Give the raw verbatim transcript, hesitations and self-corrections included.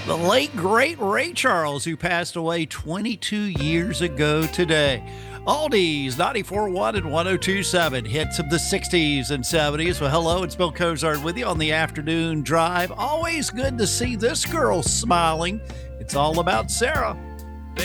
The late, great Ray Charles, who passed away twenty-two years ago today. Oldies, ninety-four point one and one oh two point seven. Hits of the sixties and seventies. Well, hello, it's Bill Cozart with you on the afternoon drive. Always good to see this girl smiling. It's all about Sarah.